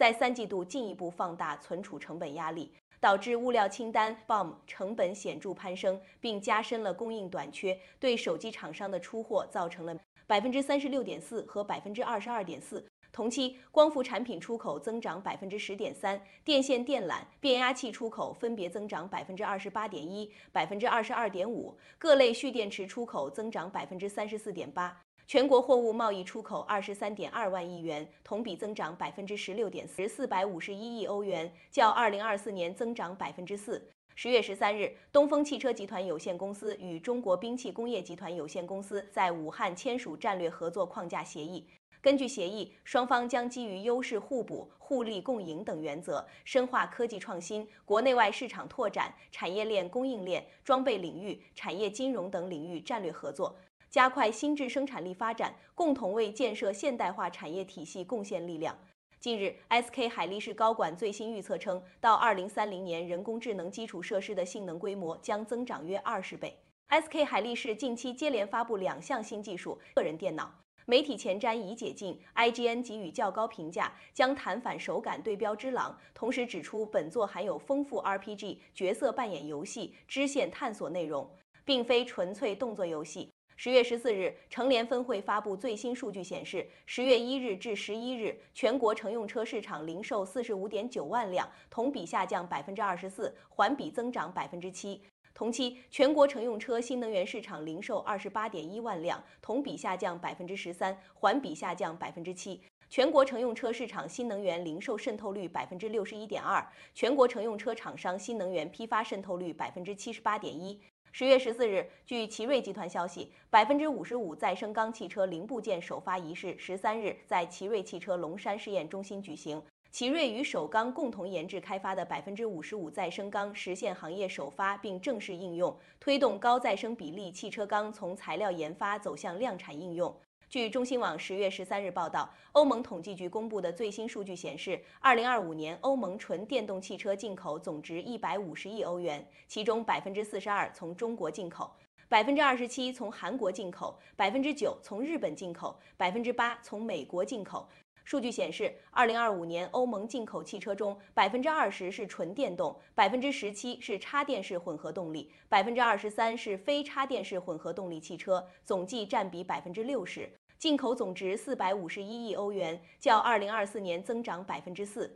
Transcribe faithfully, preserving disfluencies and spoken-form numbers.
在三季度进一步放大存储成本压力，导致物料清单 B O M 成本显著攀升，并加深了供应短缺，对手机厂商的出货造成了百分之三十六点四和百分之二十二点四。同期，光伏产品出口增长百分之十点三，电线电缆、变压器出口分别增长百分之二十八点一、百分之二十二点五，各类蓄电池出口增长百分之三十四点八。全国货物贸易出口二十三点二万亿元，同比增长百分之十六点四，四百五十一亿欧元，较二零二四年增长百分之四。十月十三日，东风汽车集团有限公司与中国兵器工业集团有限公司在武汉签署战略合作框架协议。根据协议，双方将基于优势互补、互利共赢等原则，深化科技创新、国内外市场拓展、产业链供应链、装备领域、产业金融等领域战略合作，加快新质生产力发展，共同为建设现代化产业体系贡献力量。近日 ，S K 海力士高管最新预测称，到二零三零年，人工智能基础设施的性能规模将增长约二十倍。S K 海力士近期接连发布两项新技术，个人电脑。媒体前瞻已解禁 ，I G N 给予较高评价，将弹反手感对标只狼，同时指出本作含有丰富 R P G 角色扮演游戏、支线探索内容，并非纯粹动作游戏。十月十四日，成联分会发布最新数据显示，十月一日至十一日，全国乘用车市场零售四十五点九万辆，同比下降百分之二十四，环比增长百分之七。同期，全国乘用车新能源市场零售二十八点一万辆，同比下降百分之十三，环比下降百分之七。全国乘用车市场新能源零售渗透率百分之六十一点二，全国乘用车厂商新能源批发渗透率百分之七十八点一。十月十四日，据奇瑞集团消息，百分之五十五再生钢汽车零部件首发仪式十三日在奇瑞汽车龙山试验中心举行。奇瑞与首钢共同研制开发的百分之五十五再生钢实现行业首发并正式应用，推动高再生比例汽车钢从材料研发走向量产应用。据中新网十月十三日报道，欧盟统计局公布的最新数据显示，二零二五年欧盟纯电动汽车进口总值一百五十亿欧元，其中百分之四十二从中国进口，百分之二十七从韩国进口，百分之九从日本进口，百分之八从美国进口。数据显示，二零二五年欧盟进口汽车中，百分之二十是纯电动，百分之十七是插电式混合动力，百分之二十三是非插电式混合动力汽车，总计占比百分之六十。进口总值四百五十一亿欧元，较二零二四年增长百分之四。